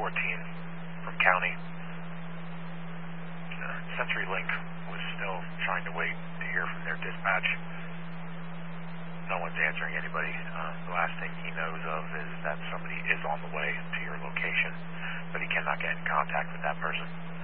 from County. CenturyLink was still trying to wait to hear from their dispatch. No one's answering anybody. The last thing he knows of is that somebody is on the way to your location, but he cannot get in contact with that person.